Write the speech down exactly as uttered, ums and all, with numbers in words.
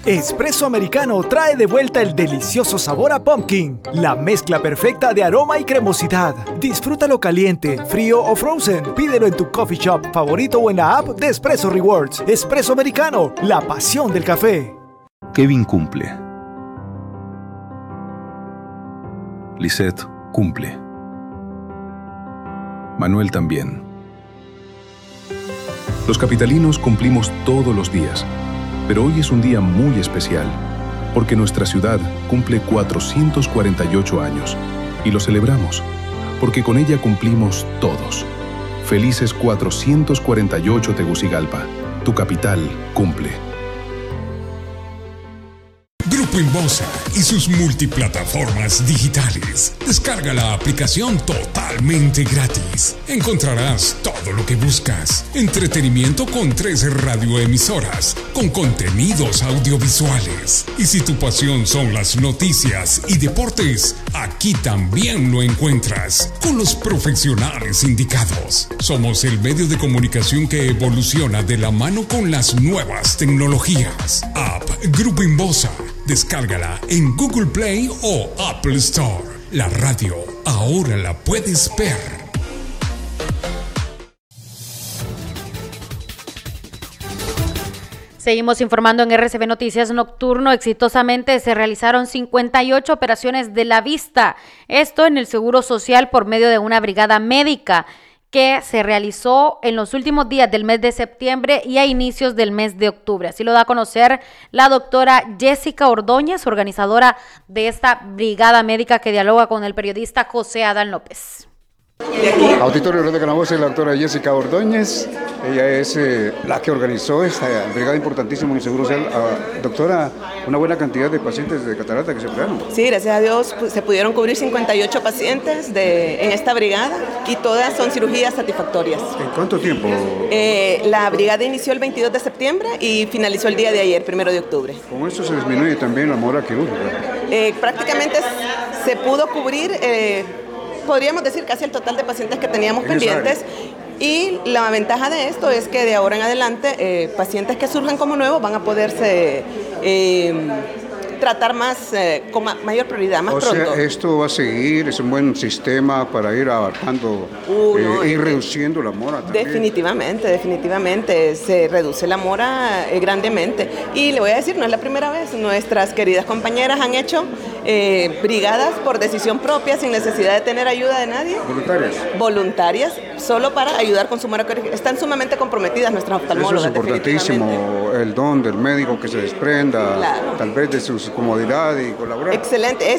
Espresso Americano trae de vuelta el delicioso sabor a pumpkin, la mezcla perfecta de aroma y cremosidad. Disfrútalo caliente, frío o frozen. Pídelo en tu coffee shop favorito o en la app de Espresso Rewards. Espresso Americano, la pasión del café. Kevin cumple. Lisette cumple. Manuel también. Los capitalinos cumplimos todos los días, pero hoy es un día muy especial, porque nuestra ciudad cumple cuatrocientos cuarenta y ocho años, y lo celebramos, porque con ella cumplimos todos. Felices cuatrocientos cuarenta y ocho Tegucigalpa, tu capital cumple. Grupo Inbosa y sus multiplataformas digitales. Descarga la aplicación totalmente gratis. Encontrarás todo lo que buscas. Entretenimiento con tres radioemisoras, con contenidos audiovisuales. Y si tu pasión son las noticias y deportes, aquí también lo encuentras, con los profesionales indicados. Somos el medio de comunicación que evoluciona de la mano con las nuevas tecnologías. App Grupo Inbosa. Descárgala en Google Play o Apple Store. La radio ahora la puedes ver. Seguimos informando en R C B Noticias Nocturno. Exitosamente se realizaron cincuenta y ocho operaciones de la vista. Esto en el Seguro Social por medio de una brigada médica que se realizó en los últimos días del mes de septiembre y a inicios del mes de octubre. Así lo da a conocer la doctora Jessica Ordóñez, organizadora de esta brigada médica que dialoga con el periodista José Adán López. Auditorio de Canavoz, la doctora Jessica Ordóñez, ella es eh, la que organizó esta brigada importantísima en el Seguro Social. Uh, doctora, una buena cantidad de pacientes de catarata que se operaron. Sí, gracias a Dios pues, se pudieron cubrir cincuenta y ocho pacientes de, en esta brigada y todas son cirugías satisfactorias. ¿En cuánto tiempo? Eh, la brigada inició el veintidós de septiembre y finalizó el día de ayer, primero de octubre. ¿Con esto se disminuye también la mora quirúrgica? Eh, prácticamente se pudo cubrir... Eh, podríamos decir casi el total de pacientes que teníamos pendientes, y la ventaja de esto es que de ahora en adelante eh, pacientes que surjan como nuevos van a poderse eh, tratar más eh, con ma- mayor prioridad, más o pronto. O sea, esto va a seguir, es un buen sistema para ir abarcando uh, no, eh, y reduciendo la mora también. Definitivamente, definitivamente, se reduce la mora eh, grandemente. Y le voy a decir, no es la primera vez, nuestras queridas compañeras han hecho eh, brigadas por decisión propia, sin necesidad de tener ayuda de nadie. ¿Voluntarias? Voluntarias, solo para ayudar con su mora quirúrgica. Están sumamente comprometidas nuestras oftalmólogas. Eso es importantísimo, el don del médico que se desprenda, claro, tal vez de sus comodidad y colaborar. Excelente, es